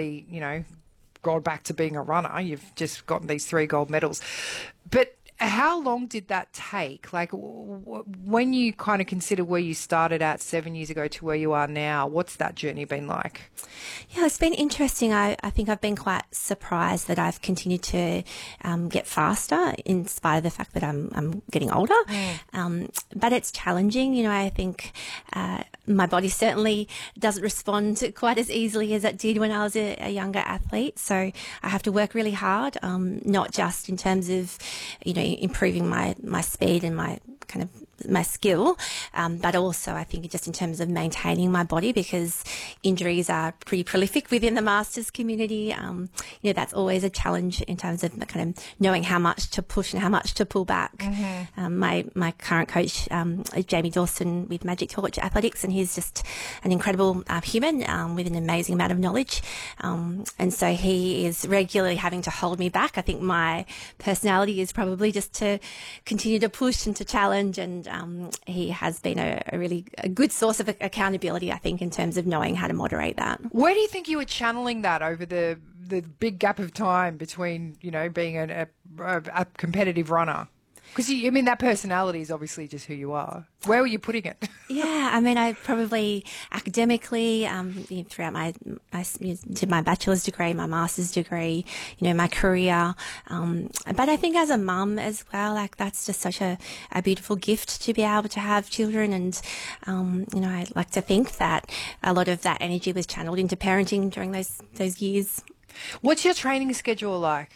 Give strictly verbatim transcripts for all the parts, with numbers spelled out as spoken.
immediately, you know, gone back to being a runner. You've just gotten these three gold medals. But how long did that take? Like, w- w- when you kind of consider where you started at seven years ago to where you are now, what's that journey been like? Yeah, it's been interesting. I, I think I've been quite surprised that I've continued to um, get faster in spite of the fact that I'm, I'm getting older. Mm. Um, but it's challenging. You know, I think uh, my body certainly doesn't respond quite as easily as it did when I was a, a younger athlete. So I have to work really hard, um, not just in terms of, you know, improving my, my speed and my kind of my skill, um, but also I think just in terms of maintaining my body, because injuries are pretty prolific within the masters community. Um, you know, that's always a challenge in terms of kind of knowing how much to push and how much to pull back. Mm-hmm. Um, my my current coach um, is Jamie Dawson with Magic Torch Athletics, and he's just an incredible uh, human um, with an amazing amount of knowledge, um, and so he is regularly having to hold me back. I think my personality is probably just to continue to push and to challenge, and Um, he has been a, a really a good source of accountability, I think, in terms of knowing how to moderate that. Where do you think you were channeling that over the the big gap of time between, you know, being a, a, a competitive runner? Because, I mean, that personality is obviously just who you are. Where were you putting it? Yeah, I mean, I probably academically, um, you know, throughout my, I did my bachelor's degree, my master's degree, you know, my career. Um, but I think as a mum as well, like that's just such a, a beautiful gift to be able to have children. And, um, you know, I like to think that a lot of that energy was channeled into parenting during those, those years. What's your training schedule like?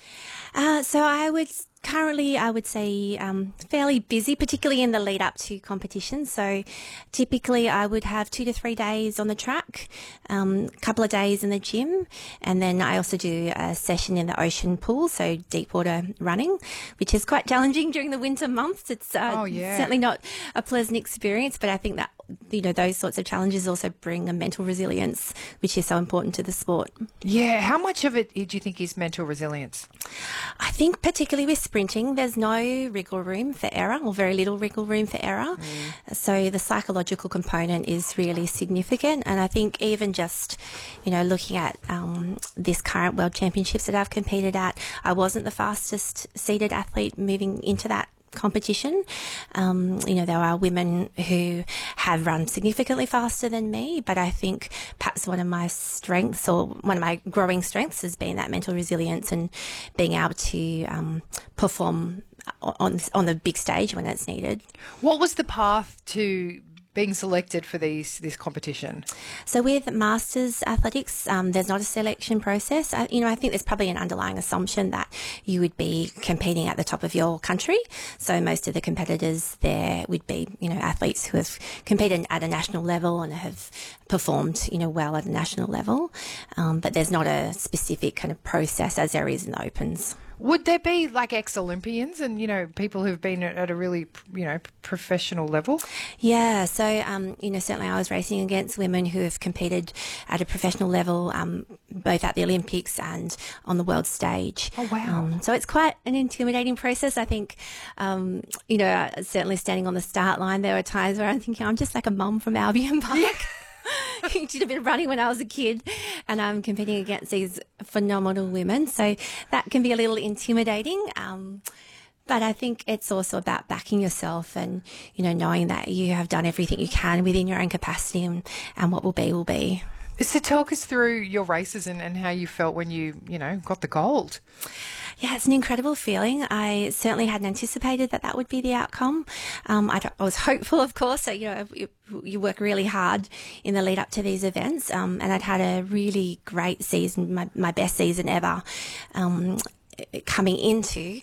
Uh, so I would currently, I would say, um, fairly busy, particularly in the lead up to competition. So typically I would have two to three days on the track, um, a couple of days in the gym. And then I also do a session in the ocean pool, so deep water running, which is quite challenging during the winter months. It's uh, oh, yeah. certainly not a pleasant experience, but I think that, you know, those sorts of challenges also bring a mental resilience, which is so important to the sport. Yeah. How much of it do you think is mental resilience? I think particularly with sprinting, there's no wriggle room for error, or very little wriggle room for error. Mm. So the psychological component is really significant. And I think even just, you know, looking at um, this current World Championships that I've competed at, I wasn't the fastest seeded athlete moving into that competition. Um, you know, there are women who have run significantly faster than me, but I think perhaps one of my strengths, or one of my growing strengths, has been that mental resilience and being able to um, perform on on the big stage when it's needed. What was the path to being selected for these this competition? So with Masters Athletics, um, there's not a selection process. I, you know, I think there's probably an underlying assumption that you would be competing at the top of your country. So most of the competitors there would be, you know, athletes who have competed at a national level and have performed, you know, well at a national level. Um, but there's not a specific kind of process as there is in the Opens. Would there be like ex-Olympians and, you know, people who've been at a really, you know, professional level? Yeah, so, um, you know, certainly I was racing against women who have competed at a professional level, um, both at the Olympics and on the world stage. Oh, wow. Um, so it's quite an intimidating process. I think, um, you know, certainly standing on the start line, there were times where I'm thinking, I'm just like a mum from Albion Park. Yeah. Who did a bit of running when I was a kid, and I'm competing against these phenomenal women. So that can be a little intimidating. Um, but I think it's also about backing yourself and, you know, knowing that you have done everything you can within your own capacity, and, and what will be will be. So talk us through your races and, and how you felt when you, you know, got the gold. Yeah, it's an incredible feeling. I certainly hadn't anticipated that that would be the outcome. Um, I, I was hopeful, of course. So, you know, you, you work really hard in the lead up to these events. Um, and I'd had a really great season, my, my best season ever. Um, coming into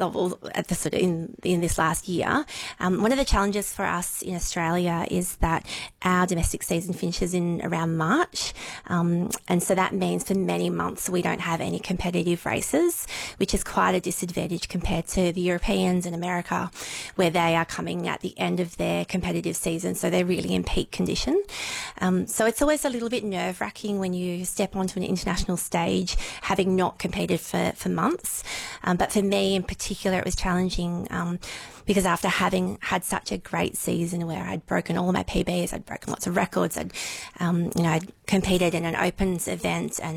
at the sort of in in this last year. Um, one of the challenges for us in Australia is that our domestic season finishes in around March, um, and so that means for many months we don't have any competitive races, which is quite a disadvantage compared to the Europeans and America, where they are coming at the end of their competitive season, so they're really in peak condition. Um, so it's always a little bit nerve-wracking when you step onto an international stage having not competed for, for months. Um, but for me in particular, it was challenging um, because after having had such a great season where I'd broken all of my P Bs, I'd broken lots of records, I'd, um, you know, I'd competed in an Opens event and